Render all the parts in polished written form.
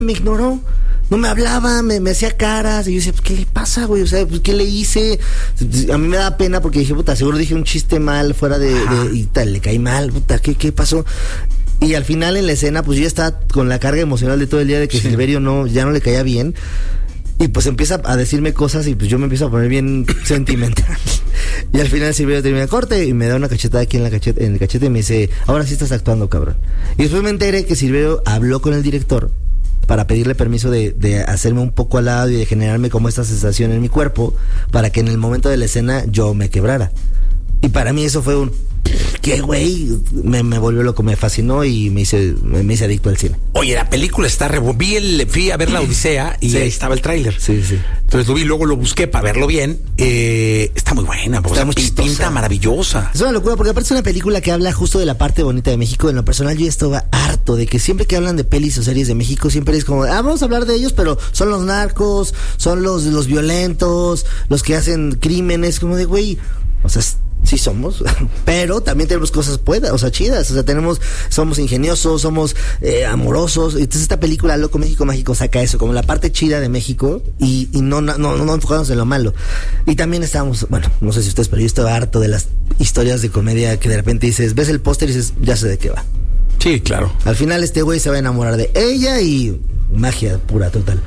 me ignoró. No me hablaba, me hacía caras. Y yo decía, pues, ¿qué le pasa, güey? O sea, pues, ¿qué le hice? A mí me da pena porque dije, puta, seguro dije un chiste mal fuera de y tal, le caí mal, puta, ¿qué pasó? Y al final en la escena, pues yo ya estaba con la carga emocional de todo el día de que Silverio ya no le caía bien. Y pues empieza a decirme cosas y pues yo me empiezo a poner bien sentimental. Y al final Silverio termina corte y me da una cachetada aquí en el cachete y me dice, ahora sí estás actuando, cabrón. Y después me enteré que Silverio habló con el director para pedirle permiso de hacerme un poco al lado y de generarme como esta sensación en mi cuerpo para que en el momento de la escena yo me quebrara. Y para mí eso fue un... ¿Qué, güey? Me volvió loco, me fascinó y me hice adicto al cine. Oye, la película está fui a ver La Odisea y ahí estaba el tráiler. Sí. Entonces lo vi, luego lo busqué para verlo bien. Está muy buena, está muy chistosa. Pinta maravillosa. Es una locura porque aparte es una película que habla justo de la parte bonita de México. En lo personal yo estaba harto de que siempre que hablan de pelis o series de México siempre es como, vamos a hablar de ellos, pero son los narcos, son los violentos, los que hacen crímenes, como de, güey, o sea, sí somos, pero también tenemos cosas chidas, o sea, somos ingeniosos, somos amorosos. Entonces esta película Loco México Mágico saca eso, como la parte chida de México y no enfocarnos en lo malo. Y también estábamos, bueno, no sé si ustedes, pero yo estaba harto de las historias de comedia que de repente dices, ves el póster y dices, ya sé de qué va. Sí, claro. Al final este güey se va a enamorar de ella y magia pura, total.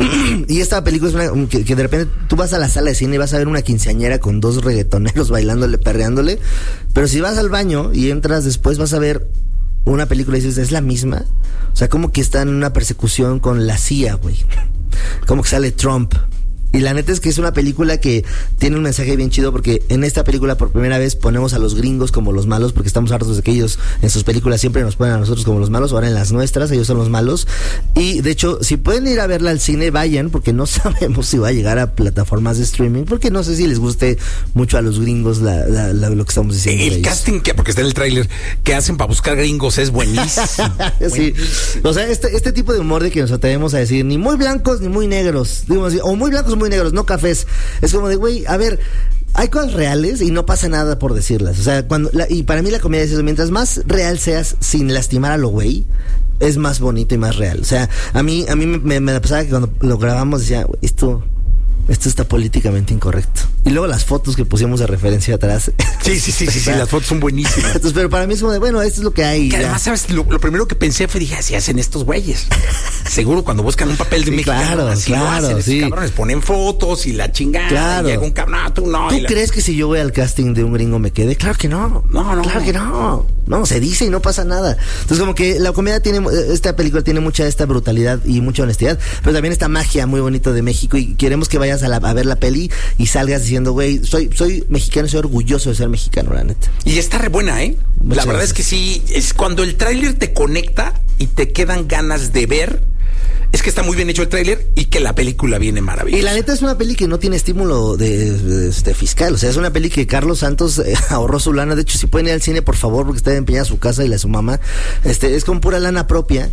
Y esta película es una que de repente tú vas a la sala de cine y vas a ver una quinceañera con 2 reggaetoneros bailándole, perreándole, pero si vas al baño y entras después vas a ver una película y dices, ¿es la misma? O sea, como que están en una persecución con la CIA, güey. Como que sale Trump. Y la neta es que es una película que tiene un mensaje bien chido porque en esta película por primera vez ponemos a los gringos como los malos porque estamos hartos de que ellos en sus películas siempre nos ponen a nosotros como los malos, ahora en las nuestras ellos son los malos. Y de hecho, si pueden ir a verla al cine, vayan, porque no sabemos si va a llegar a plataformas de streaming, porque no sé si les guste mucho a los gringos lo que estamos diciendo. El casting, porque está en el tráiler, que hacen para buscar gringos es buenísimo. Sí. O sea, este tipo de humor de que nos atrevemos a decir ni muy blancos ni muy negros, digamos así, o muy blancos muy negros, no cafés. Es como de, güey, a ver, hay cosas reales y no pasa nada por decirlas. O sea, y para mí la comedia es eso, mientras más real seas sin lastimar a lo güey, es más bonito y más real. O sea, a mí me pasaba que cuando lo grabamos decía, esto está políticamente incorrecto. Y luego las fotos que pusimos de referencia atrás. Sí, las fotos son buenísimas. Entonces, pero para mí es como de, bueno, esto es lo que hay. Que además, ¿sabes? Lo primero que pensé fue, dije, así hacen estos güeyes. Seguro cuando buscan un papel de mexicano, así lo hacen. Esos cabrones ponen fotos y la chingada. Claro. Y llega un cabrón, tú no. ¿Tú crees que si yo voy al casting de un gringo me quede? Claro que no. No. Claro que no. No, se dice y no pasa nada. Entonces, como que la comedia esta película tiene mucha esta brutalidad y mucha honestidad, pero también esta magia muy bonita de México y queremos que vayas a ver la peli y salgas diciendo, güey, soy mexicano, soy orgulloso de ser mexicano, la neta. Y está re buena, ¿eh? Muchas la verdad gracias. Es que sí, es cuando el tráiler te conecta y te quedan ganas de ver, es que está muy bien hecho el tráiler y que la película viene maravillosa. Y la neta es una peli que no tiene estímulo de fiscal, o sea, es una peli que Carlos Santos ahorró su lana. De hecho, si pueden ir al cine, por favor, porque está empeñada su casa y la de su mamá. Es con pura lana propia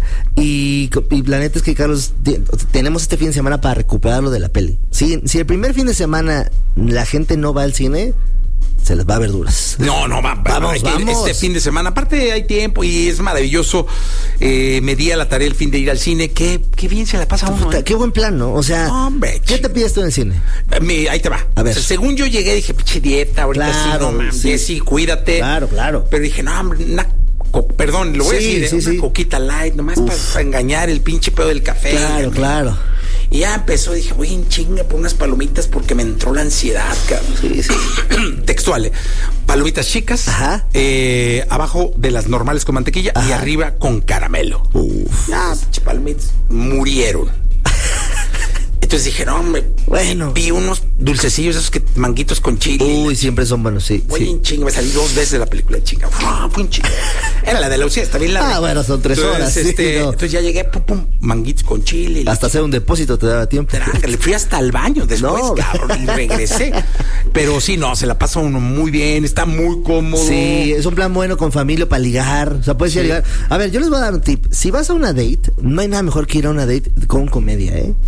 y la neta es que, Carlos, tenemos este fin de semana para recuperarlo de la peli. Si el primer fin de semana la gente no va al cine, se les va a ver duras. Vamos. Este fin de semana, aparte hay tiempo y es maravilloso. Me di a la tarea el fin de ir al cine. Qué bien se la pasa a uno. Qué buen plan, ¿no? O sea, hombre, ¿qué te pides tú en el cine? Ahí te va. A ver. O sea, según yo llegué, dije, pinche dieta, ahorita claro, sí, no mames, sí. Sí, cuídate. Claro. Pero dije, no, hombre, perdón, lo voy a decir, una coquita light, nomás para engañar el pinche pedo del café. Claro. Y ya empezó, dije, voy en chinga por unas palomitas porque me entró la ansiedad, cabrón. Sí. Textual. Palomitas chicas, abajo de las normales con mantequilla y arriba con caramelo. Pinche palomitas murieron. Entonces dije, no, hombre, bueno, vi unos dulcecillos, esos manguitos con chile. Uy, siempre son buenos, sí. Fue en chinga, me salí 2 veces de la película de chinga. Fue en chinga. Era la de la UCI, está bien larga. Bueno, son 3 horas. Entonces ya llegué, manguitos con chile. Hasta hacer un depósito te daba tiempo. Le fui hasta el baño después, cabrón, y regresé. Pero sí, no, se la pasa uno muy bien, está muy cómodo. Sí, es un plan bueno con familia para ligar. O sea, puedes ir a ligar. A ver, yo les voy a dar un tip. Si vas a una date, no hay nada mejor que ir a una date con comedia, ¿eh?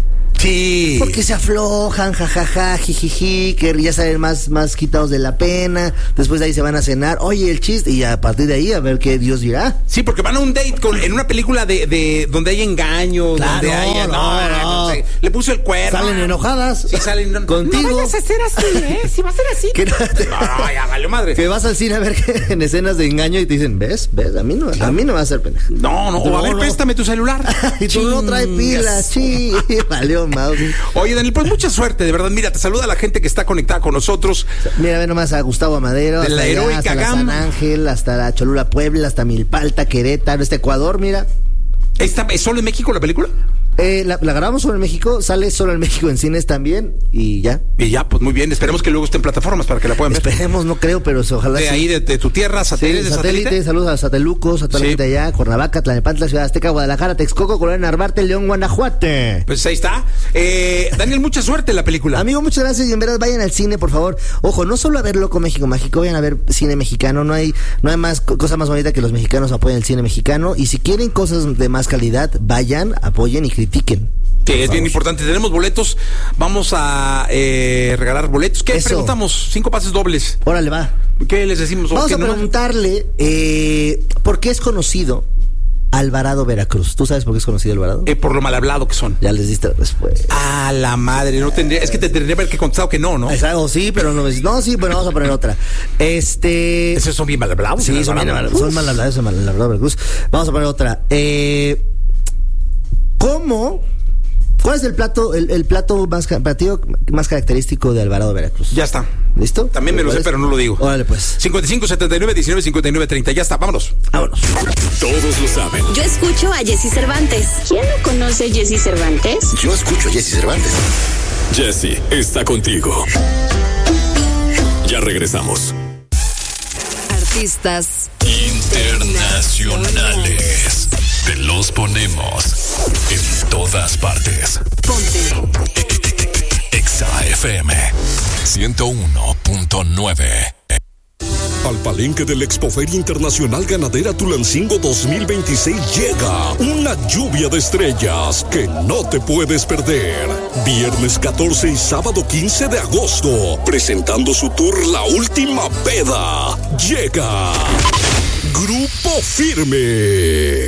Sí. Porque se aflojan, jajaja, jijiji, que ya salen más quitados de la pena. Después de ahí se van a cenar. Oye, el chiste. Y a partir de ahí a ver qué Dios dirá. Sí, porque van a un date en una película de donde hay engaños, claro, donde hay... No. Le puso el cuerno. Salen enojadas. Sí, salen... Contigo. No vayas a ser así, Si va a ser así. No, ya valió madre. Que vas al cine a ver en escenas de engaño y te dicen, ¿ves? A mí no me va a hacer pendeja. No. O a ver, préstame tu celular. Y tú no traes pilas. Sí, valió mouse. Oye, Daniel, pues mucha suerte, de verdad. Mira, te saluda la gente que está conectada con nosotros. Mira, ve nomás a Gustavo Amadero, de la heroica hasta gama. San Ángel, hasta la Cholula Puebla, hasta Milpalta, Querétaro, Ecuador, mira. ¿Es solo en México la película? La grabamos solo en México, sale solo en México en cines también y ya. Y ya, pues muy bien. Esperemos que luego esté en plataformas para que la puedan ver. Esperemos, no creo, pero ojalá de sí. Ahí, de tu tierra, satélite. Saludos a Satelucos, a toda la gente allá, Cuernavaca, Tlalnepantla, Ciudad Azteca, Guadalajara, Texcoco, Colonia Narvarte, León, Guanajuato. Pues ahí está. Daniel, mucha suerte en la película. Amigo, muchas gracias y en verdad vayan al cine, por favor. Ojo, no solo a ver Loco México Mágico, vayan a ver cine mexicano. No hay más cosa más bonita que los mexicanos apoyen el cine mexicano. Y si quieren cosas de más calidad, vayan, apoyen y critiquen. Que es bien importante. Tenemos boletos. Vamos a regalar boletos. ¿Qué preguntamos? 5 pases dobles. Órale, va. ¿Qué les decimos? Vamos a preguntarle por qué es conocido Alvarado Veracruz. ¿Tú sabes por qué es conocido Alvarado? Por lo mal hablado que son. Ya les diste la respuesta. Ah, la madre. No tendría. Es que te tendría que haber contestado que no. Exacto, sí, pero no. No, sí, bueno, vamos a poner otra. Esos son bien mal hablados. Sí, son mal hablados, Alvarado Veracruz. Vamos a poner otra. ¿Cuál es el plato más característico de Alvarado Veracruz? Ya está. ¿Listo? También me lo sé, pero no lo digo. Órale, pues. 55 79 19 59 30. Ya está, vámonos. Todos lo saben. Yo escucho a Jessy Cervantes. ¿Quién no conoce a Jessy Cervantes? Yo escucho a Jessy Cervantes. Jessy está contigo. Ya regresamos. Artistas internacionales. Te los ponemos en todas partes. Ponte Exa FM 101.9. Al palenque del Expoferia Internacional Ganadera Tulancingo 2026 llega una lluvia de estrellas que no te puedes perder. Viernes 14 y sábado 15 de agosto, presentando su tour La Última Peda. Llega Grupo Firme.